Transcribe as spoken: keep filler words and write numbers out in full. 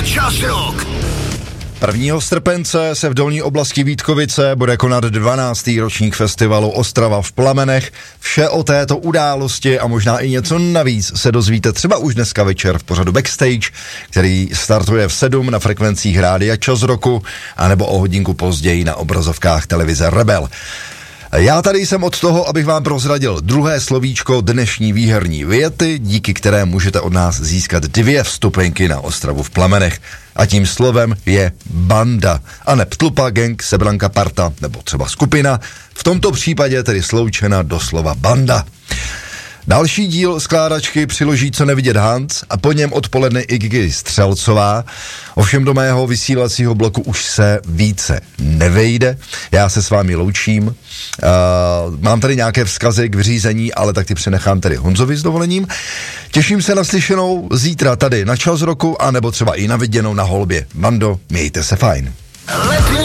Na čas rok. prvního srpence se v dolní oblasti Vítkovice bude konat dvanáctý ročník festivalu Ostrava v plamenech. Vše o této události a možná i něco navíc se dozvíte třeba už dneska večer v pořadu Backstage, který startuje v sedm na frekvencích Rádia Čas roku, anebo o hodinku později na obrazovkách televize Rebel. Já tady jsem od toho, abych vám prozradil druhé slovíčko dnešní výherní věty, díky které můžete od nás získat dvě vstupenky na Ostravu v plamenech. A tím slovem je banda. A ne tlupa, gang, sebranka, parta nebo třeba skupina. V tomto případě tedy sloučena do slova banda. Další díl skládačky přiloží Co nevidět Hans a po něm odpoledne Iggy Střelcová. Ovšem do mého vysílacího bloku už se více nevejde. Já se s vámi loučím. Uh, mám tady nějaké vzkazy k vyřízení, ale tak ty přenechám tady Honzovi s dovolením. Těším se na slyšenou zítra tady na Čas roku, anebo třeba i na viděnou na Holbě. Bando, mějte se fajn.